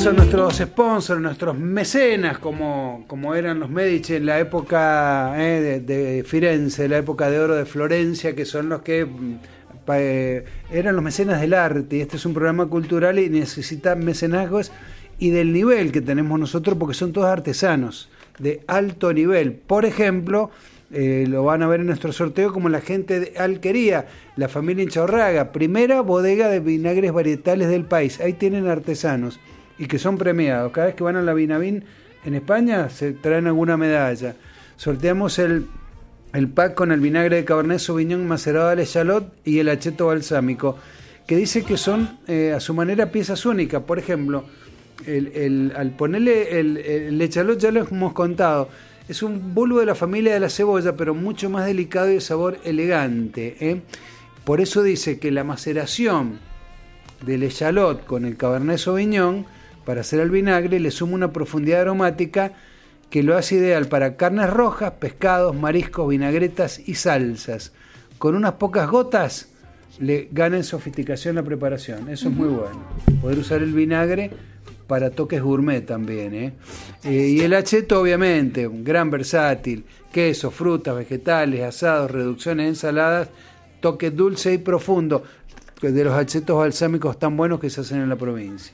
son nuestros sponsors, nuestros mecenas, como eran los Medici en la época de Firenze, la época de oro de Florencia, que son los que eran los mecenas del arte. Y este es un programa cultural y necesita mecenazgos y del nivel que tenemos nosotros, porque son todos artesanos de alto nivel. Por ejemplo, lo van a ver en nuestro sorteo, como la gente de Alquería, la familia Inchaurraga, primera bodega de vinagres varietales del país. Ahí tienen artesanos y que son premiados. Cada vez que van a la Vinavín en España se traen alguna medalla. Sorteamos el pack con el vinagre de Cabernet Sauvignon macerado de Lechalot y el acheto balsámico, que dice que son a su manera piezas únicas. Por ejemplo, al ponerle el Lechalot, ya lo hemos contado, es un bulbo de la familia de la cebolla, pero mucho más delicado y de sabor elegante. Por eso dice que la maceración del Lechalot con el Cabernet Sauvignon para hacer el vinagre le suma una profundidad aromática que lo hace ideal para carnes rojas, pescados, mariscos, vinagretas y salsas. Con unas pocas gotas le gana en sofisticación la preparación. Eso es muy bueno. Poder usar el vinagre para toques gourmet también. Y el acheto, obviamente, un gran versátil. Queso, frutas, vegetales, asados, reducciones, ensaladas, toque dulce y profundo de los achetos balsámicos tan buenos que se hacen en la provincia.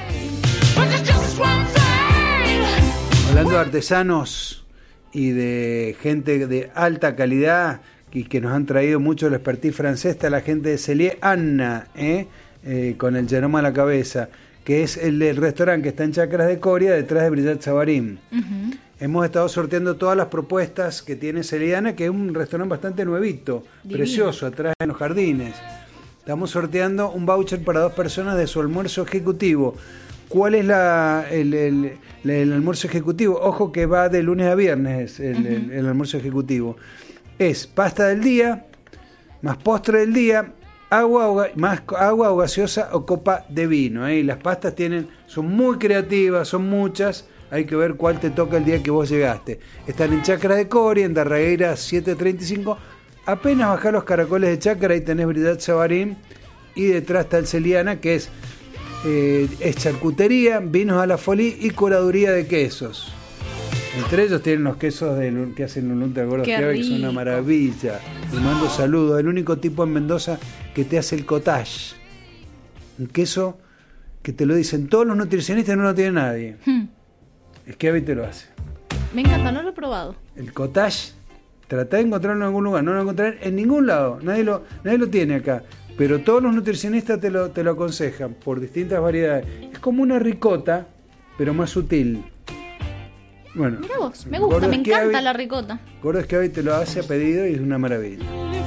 Hablando de artesanos y de gente de alta calidad y que nos han traído mucho el expertise francés, está la gente de Cellier Anna, con el Genoma a la cabeza, que es el restaurante que está en Chacras de Coria, detrás de Brillat Savarin. Hemos estado sorteando todas las propuestas que tiene Cellier Anna, que es un restaurante bastante nuevito, divino, precioso, atrás en los jardines. Estamos sorteando un voucher para 2 personas de su almuerzo ejecutivo. ¿Cuál es el almuerzo ejecutivo? Ojo que va de lunes a viernes el almuerzo ejecutivo. Es pasta del día, más postre del día, más agua o gaseosa o copa de vino. Y las pastas son muy creativas, son muchas. Hay que ver cuál te toca el día que vos llegaste. Están en Chacra de Coria, en Darregueira 735. Apenas bajás los caracoles de Chacra, ahí tenés Brillat Savarin. Y detrás está el Cellier Anna, que es charcutería, vinos a la folie y curaduría de quesos. Entre ellos tienen los quesos que hacen Lulunta Gordo, que son una maravilla. Les mando saludos. El único tipo en Mendoza que te hace el cottage. Un queso que te lo dicen todos los nutricionistas y no lo tiene nadie. Es que Avi te lo hace. Me encanta, no lo he probado. El cottage, tratá de encontrarlo en algún lugar. No lo encontrarás en ningún lado. Nadie lo tiene acá. Pero todos los nutricionistas te lo aconsejan por distintas variedades. Es como una ricota, pero más sutil. Bueno, mirá vos, me gusta, me encanta la ricota. Gordo Schiavi te lo hace a pedido y es una maravilla.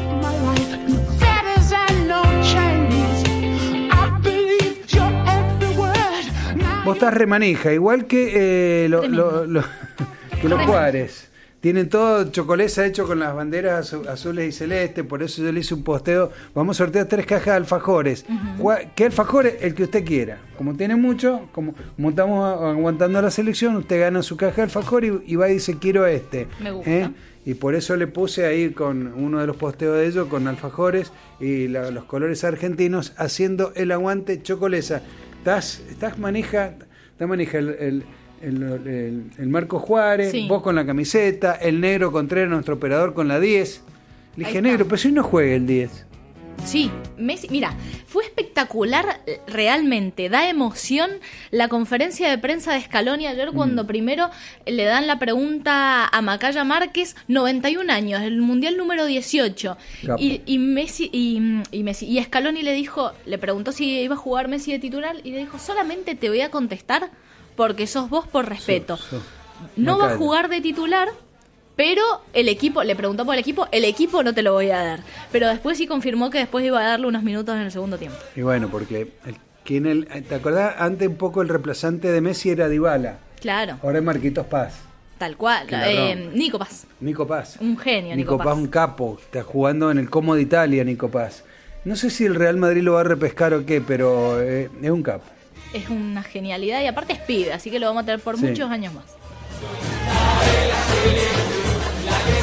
Vos estás remanija, igual que los Juárez. Tienen todo chocolate hecho con las banderas azules y celestes, por eso yo le hice un posteo. Vamos a sortear 3 cajas de alfajores. ¿Qué alfajores? El que usted quiera. Como tiene mucho, como estamos aguantando la selección, usted gana su caja de alfajor y va y dice, quiero este. Me gusta. Y por eso le puse ahí con uno de los posteos de ellos, con alfajores y los colores argentinos, haciendo el aguante chocolesa. ¿Estás manija? ¿Estás manija el Marco Juárez, sí, vos con la camiseta, el negro Contreras, nuestro operador, con la 10. Le dije, negro, pero si no juega el 10. Sí, Messi, mira, fue espectacular realmente, da emoción la conferencia de prensa de Scaloni ayer cuando primero le dan la pregunta a Macaya Márquez, 91 años, el Mundial número 18, y Messi y Scaloni le preguntó si iba a jugar Messi de titular y le dijo, solamente te voy a contestar porque sos vos por respeto. No va a jugar de titular, pero el equipo, le preguntó por el equipo no te lo voy a dar. Pero después sí confirmó que después iba a darle unos minutos en el segundo tiempo. Y bueno, porque ¿te acordás? Antes un poco el reemplazante de Messi era Dybala. Claro. Ahora es Marquitos Paz. Tal cual. Nico Paz. Nico Paz. Un genio, Nico Paz, un capo. Está jugando en el Como de Italia, Nico Paz. No sé si el Real Madrid lo va a repescar o qué, pero es un capo. Es una genialidad y aparte es pibe, así que lo vamos a tener por muchos años más.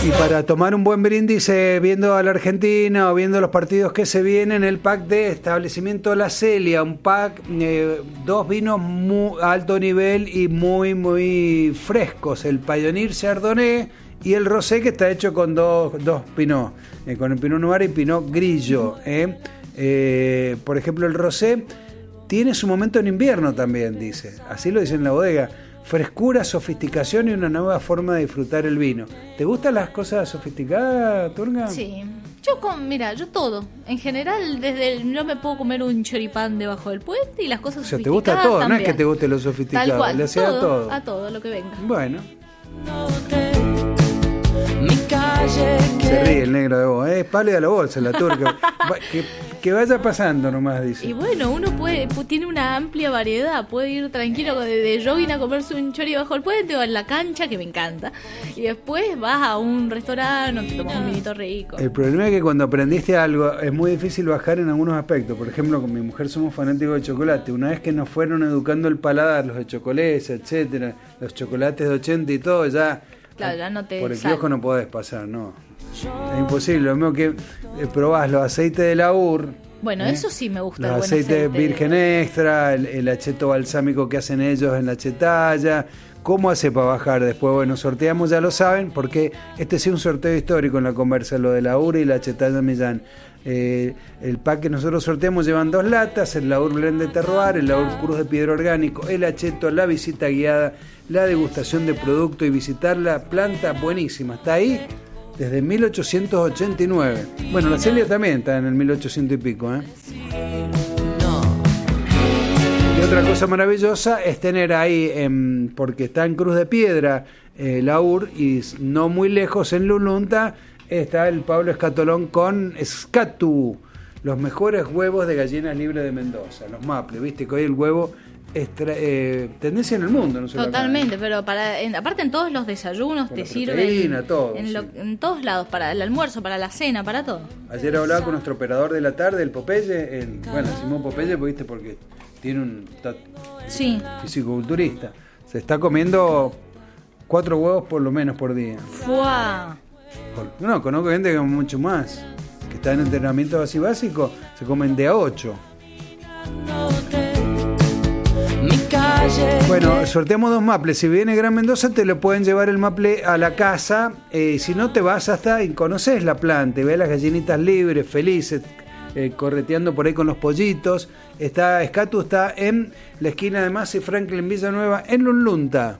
Y para tomar un buen brindis viendo a la Argentina o viendo los partidos que se vienen, el pack de establecimiento La Celia, un pack, 2 vinos muy alto nivel y muy frescos, el Pioneer Chardonnay y el Rosé, que está hecho con dos Pinot, con el Pinot Noir y Pinot Grillo. Por ejemplo, el Rosé tiene su momento en invierno también, dice, así lo dice en la bodega. Frescura, sofisticación y una nueva forma de disfrutar el vino. ¿Te gustan las cosas sofisticadas, Turga? Sí. Yo todo. En general, no me puedo comer un choripán debajo del puente y las cosas sofisticadas. O sea, te gusta todo, también. No es que te guste lo sofisticado. Tal cual, le hacía todo. A todo lo que venga. Bueno. Se ríe el negro de vos, es pálida la bolsa, la Turca. que vaya pasando nomás, dice. Y bueno, uno tiene una amplia variedad, puede ir tranquilo de jogging a comerse un chori bajo el puente o en la cancha, que me encanta. Y después vas a un restaurante, te tomas un vinito rico. El problema es que cuando aprendiste algo es muy difícil bajar en algunos aspectos. Por ejemplo, con mi mujer somos fanáticos de chocolate. Una vez que nos fueron educando el paladar, los de chocolate, etcétera, los chocolates de 80 y todo, ya... Claro, ya no te por el kiosco no podés pasar, no. Es imposible. Lo mismo que probás los aceites de Laur. Bueno, eso sí me gusta. Los aceites virgen extra, el acheto balsámico que hacen ellos en la chetalla. ¿Cómo hace para bajar? Después, bueno, sorteamos, ya lo saben, porque este sí es un sorteo histórico en la conversa, lo de Laur y la chetalla Millán. El pack que nosotros sorteamos llevan 2 latas, el Laur Blend de Terroir, el Laur Cruz de Piedra Orgánico, el acheto, la visita guiada, la degustación de producto y visitar la planta buenísima. Está ahí desde 1889. Bueno, la Celia también está en el 1800 y pico, Y otra cosa maravillosa es tener ahí, porque está en Cruz de Piedra, Laur, y no muy lejos en Lulunta está el Pablo Escatolón con Escatu, los mejores huevos de gallinas libres de Mendoza, los Maple. Viste que hoy el huevo es tendencia en el mundo, no solo totalmente, acá, pero aparte en todos los desayunos con te la sirven proteína, todo, en todos lados, para el almuerzo, para la cena, para todo. Ayer hablaba con nuestro operador de la tarde, el Popeye, Simón Popeye, ¿viste? Porque tiene un fisicoculturista. Se está comiendo 4 huevos por lo menos por día. ¡Fua! No, conozco gente que come mucho más, que está en entrenamiento así básico, se comen de a 8. Bueno, sorteamos 2 maples. Si viene Gran Mendoza, te lo pueden llevar el maple a la casa. Si no, te vas hasta y conoces la planta y ves las gallinitas libres, felices, correteando por ahí con los pollitos. Escatu está en la esquina de Massa y Franklin Villanueva, en Lunlunta.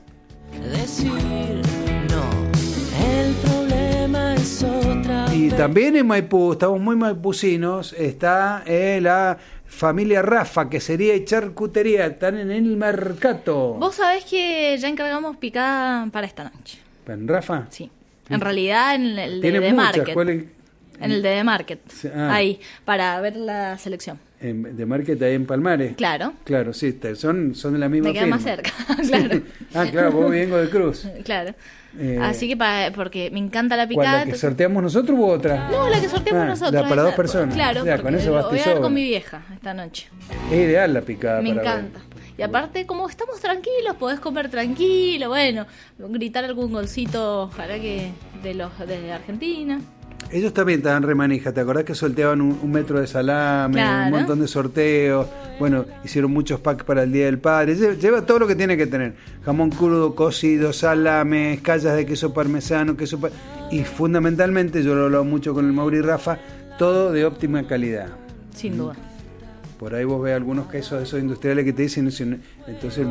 Y también en Maipú, estamos muy maipucinos, está la familia Rafa, que sería charcutería, están en el mercado. Vos sabés que ya encargamos picada para esta noche. ¿En Rafa? Sí. En realidad en el de The Market. En el de The Market. Sí, ahí, para ver la selección. De Market ahí en Palmares. Claro. Claro, sí, son de la misma Me queda firma. más cerca, claro. Claro, vos vengo de Cruz. Claro. Así que porque me encanta la ¿Cuál, picada. la que sorteamos nosotros u otra? No, la que sorteamos nosotros. Para 2 personas. Claro, ya, con eso voy a ver con mi vieja esta noche. Es ideal la picada. Me encanta. Y aparte, como estamos tranquilos, podés comer tranquilo, bueno, gritar algún golcito, ojalá que de Argentina. Ellos también estaban remanija, ¿te acordás que sorteaban un metro de salame, claro, un montón de sorteos? Bueno, hicieron muchos packs para el Día del Padre. Lleva todo lo que tiene que tener: jamón crudo, cocido, salame, callas de queso parmesano, y fundamentalmente, yo lo he hablado mucho con el Mauri y Rafa, todo de óptima calidad. Sin duda. Por ahí vos ves algunos quesos esos industriales que te dicen, entonces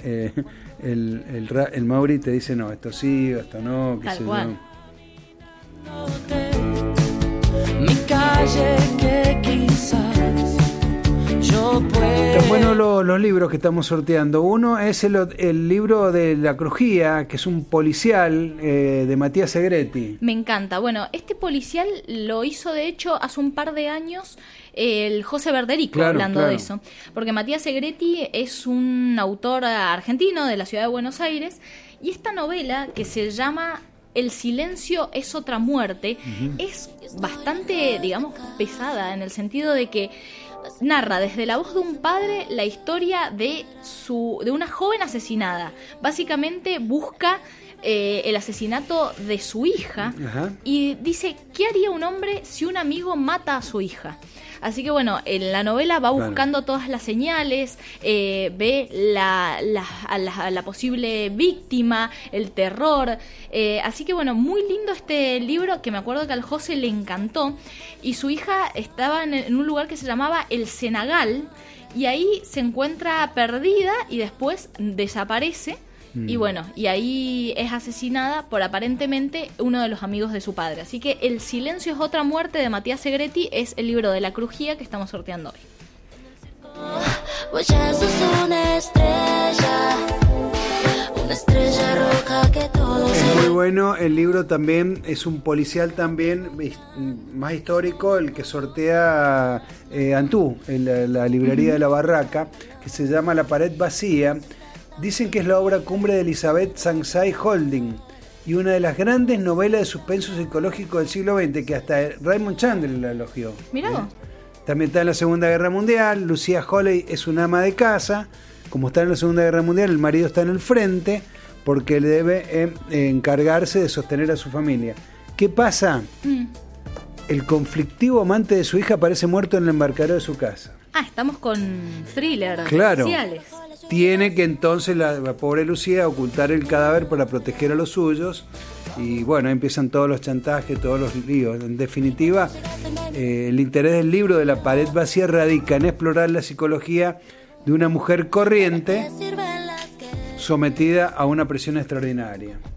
el Mauri te dice, no, esto sí, esto no, qué sé yo. Mi calle que quizás yo pueda. Están buenos los libros que estamos sorteando. Uno es el libro de La Crujía, que es un policial de Matías Segretti. Me encanta. Bueno, este policial lo hizo de hecho hace un par de años el José Verderico, hablando de eso. Porque Matías Segretti es un autor argentino de la ciudad de Buenos Aires, y esta novela, que se llama El silencio es otra muerte, es bastante, digamos, pesada, en el sentido de que narra desde la voz de un padre la historia de una joven asesinada. Básicamente busca el asesinato de su hija. Ajá. Y dice, ¿qué haría un hombre si un amigo mata a su hija? Así que bueno, en la novela va buscando todas las señales, ve a la posible víctima, el terror. Así que bueno, muy lindo este libro, que me acuerdo que al José le encantó. Y su hija estaba en un lugar que se llamaba El Senegal, y ahí se encuentra perdida y después desaparece. Y bueno, y ahí es asesinada por aparentemente uno de los amigos de su padre. Así que El silencio es otra muerte, de Matías Segretti, es el libro de La Crujía que estamos sorteando hoy. Pues ya sos una estrella roja que todos... Es muy bueno, el libro también es un policial también, más histórico, el que sortea Antú, en la librería de La Barraca, que se llama La pared vacía. Dicen que es la obra cumbre de Elizabeth Sangsay Holding y una de las grandes novelas de suspenso psicológico del siglo XX, que hasta Raymond Chandler la elogió. Mirá vos. También está en la Segunda Guerra Mundial. Lucía Holley es una ama de casa. Como está en la Segunda Guerra Mundial, el marido está en el frente porque le debe encargarse de sostener a su familia. ¿Qué pasa? El conflictivo amante de su hija aparece muerto en el embarcadero de su casa. Estamos con thriller, claro. Policiales. Tiene que entonces la pobre Lucía ocultar el cadáver para proteger a los suyos. Y bueno, empiezan todos los chantajes, todos los líos. En definitiva, el interés del libro de La pared vacía radica en explorar la psicología de una mujer corriente sometida a una presión extraordinaria.